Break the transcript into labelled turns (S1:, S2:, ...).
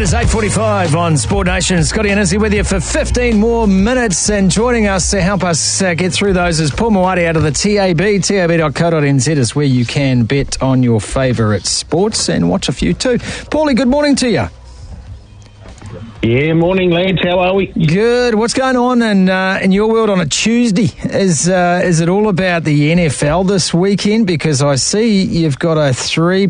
S1: is 8:45 on Sport Nation. Scotty and Izzy with you for 15 more minutes, and joining us to help us get through those is Paul Moati out of the TAB. tab.co.nz is where you can bet on your favourite sports and watch a few too. Paulie, good morning to you.
S2: Yeah, morning lads, how are we?
S1: Good. What's going on in your world on a Tuesday? Is it all about the NFL this weekend? Because I see you've got a 3